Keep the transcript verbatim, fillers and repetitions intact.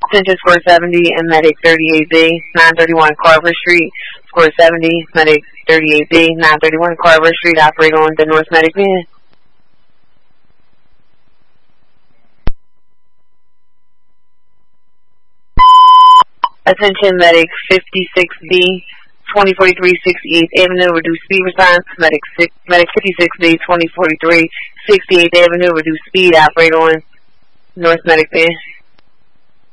Attention score seventy and medic thirty-eight B, nine thirty-one Carver Street. Score seventy, medic thirty-eight B, nine thirty-one Carver Street. Operate on the North Medic van. Attention medic fifty-six B, twenty forty-three sixty-eighth Avenue, reduced speed response. Medic six, medic fifty-six B, twenty forty-three sixty-eighth Avenue, reduced speed. Operate on North Medic van.